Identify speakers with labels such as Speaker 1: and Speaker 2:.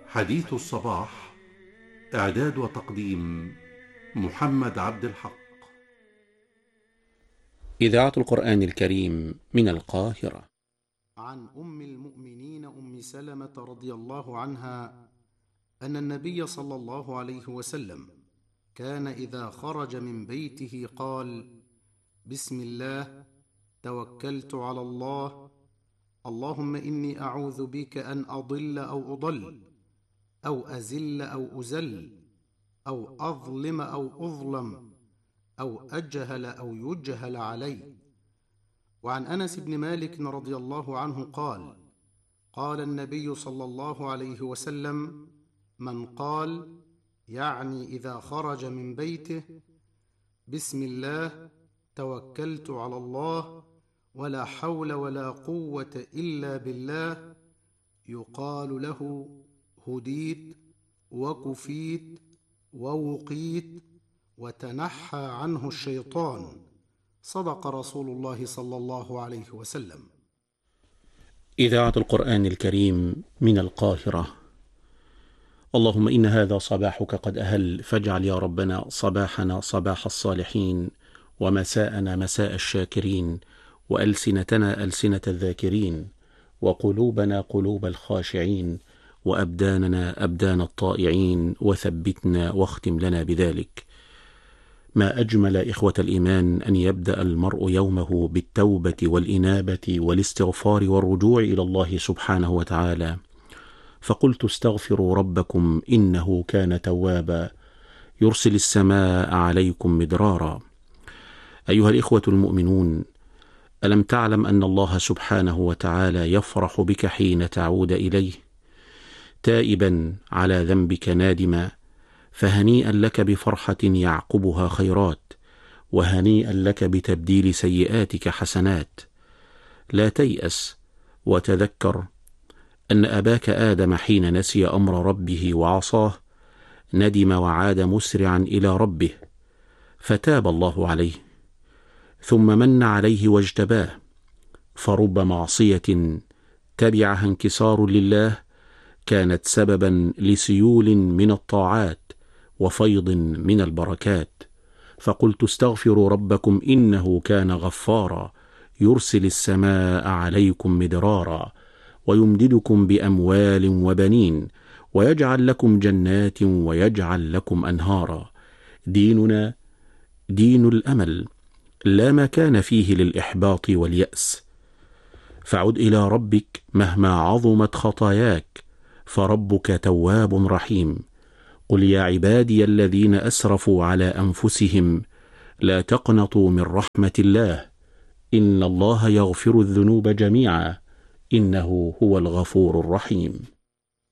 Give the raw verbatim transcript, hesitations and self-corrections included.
Speaker 1: حديث الصباح. إعداد وتقديم محمد عبد الحق.
Speaker 2: إذاعة القرآن الكريم من القاهرة.
Speaker 3: عن أم المؤمنين أم سلمة رضي الله عنها أن النبي صلى الله عليه وسلم كان إذا خرج من بيته قال: بسم الله، توكلت على الله، اللهم إني أعوذ بك أن أضل أو أضل أو أزل أو أزل أو أظلم أو أظلم أو أجهل أو يجهل علي. وعن أنس بن مالك رضي الله عنه قال: قال النبي صلى الله عليه وسلم: من قال، يعني إذا خرج من بيته: بسم الله، توكلت على الله، ولا حول ولا قوة إلا بالله، يقال له: هديت وكفيت ووقيت وتنحى عنه الشيطان. صدق رسول الله صلى الله عليه وسلم.
Speaker 2: إذاعة القرآن الكريم من القاهرة. اللهم إن هذا صباحك قد أهل، فاجعل يا ربنا صباحنا صباح الصالحين، ومساءنا مساء الشاكرين، وألسنتنا ألسنة الذاكرين، وقلوبنا قلوب الخاشعين، وأبداننا أبدان الطائعين، وثبتنا واختم لنا بذلك. ما أجمل إخوة الإيمان أن يبدأ المرء يومه بالتوبة والإنابة والاستغفار والرجوع إلى الله سبحانه وتعالى. فقلت: استغفروا ربكم إنه كان توابا يرسل السماء عليكم مدرارا. أيها الإخوة المؤمنون، ألم تعلم أن الله سبحانه وتعالى يفرح بك حين تعود إليه تائبا على ذنبك نادما؟ فهنيئا لك بفرحة يعقبها خيرات، وهنيئا لك بتبديل سيئاتك حسنات. لا تيأس، وتذكر أن أباك آدم حين نسي أمر ربه وعصاه ندم وعاد مسرعا إلى ربه، فتاب الله عليه ثم من عليه واجتباه. فرب معصية تبعها انكسار لله كانت سببا لسيول من الطاعات وفيض من البركات. فقلت: استغفروا ربكم إنه كان غفارا يرسل السماء عليكم مدرارا، ويمددكم بأموال وبنين، ويجعل لكم جنات ويجعل لكم أنهارا. ديننا دين الأمل، لا مكان فيه للإحباط واليأس. فعد إلى ربك مهما عظمت خطاياك، فربك تواب رحيم. قل يا عبادي الذين أسرفوا على أنفسهم لا تقنطوا من رحمة الله، إن الله يغفر الذنوب جميعا، إنه هو الغفور الرحيم.